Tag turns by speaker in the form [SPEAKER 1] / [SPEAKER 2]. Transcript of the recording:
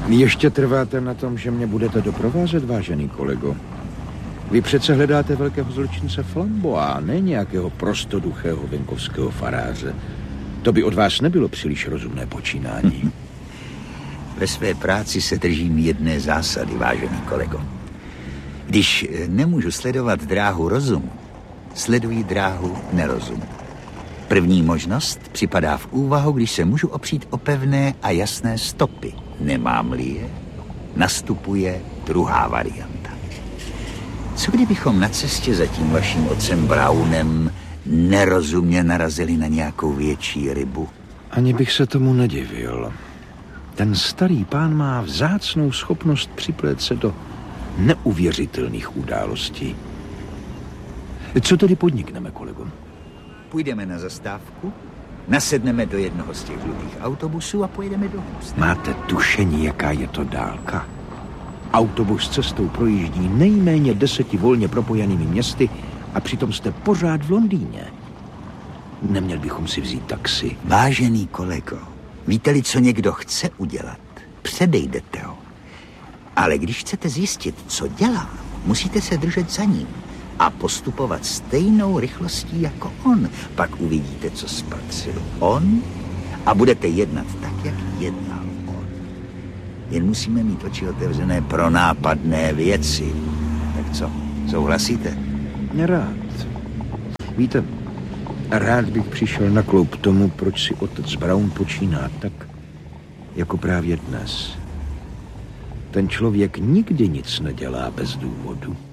[SPEAKER 1] Ještě trváte na tom, že mě budete doprovázet, vážený kolego? Vy přece hledáte velkého zločince Flamboa, ne nějakého prostoduchého venkovského faráře. To by od vás nebylo příliš rozumné počínání.
[SPEAKER 2] Ve své práci se držím jedné zásady, vážený kolego. Když nemůžu sledovat dráhu rozumu, sleduji dráhu nerozumu. První možnost připadá v úvahu, když se můžu opřít o pevné a jasné stopy. Nemám-li je, nastupuje druhá varianta. Co kdybychom na cestě za tím vaším otcem Brownem nerozumně narazili na nějakou větší rybu?
[SPEAKER 1] Ani bych se tomu nedivil. Ten starý pán má vzácnou schopnost připlét se do neuvěřitelných událostí. Co tedy podnikneme, kolego?
[SPEAKER 2] Půjdeme na zastávku, nasedneme do jednoho z těch žlutých autobusů a pojedeme do Houstonu.
[SPEAKER 1] Máte tušení, jaká je to dálka? Autobus cestou projíždí nejméně 10 volně propojenými městy a přitom jste pořád v Londýně. Neměl bychom si vzít taxi.
[SPEAKER 2] Vážený kolego, víte-li, co někdo chce udělat, předejdete ho. Ale když chcete zjistit, co dělá, musíte se držet za ním a postupovat stejnou rychlostí jako on. Pak uvidíte, co spatřil on a budete jednat tak, jak jednal on. Jen musíme mít oči otevřené pro nápadné věci. Tak co, souhlasíte?
[SPEAKER 1] Rád. Víte, rád bych přišel na kloup tomu, proč si otec Brown počíná tak, jako právě dnes. Ten člověk nikdy nic nedělá bez důvodu.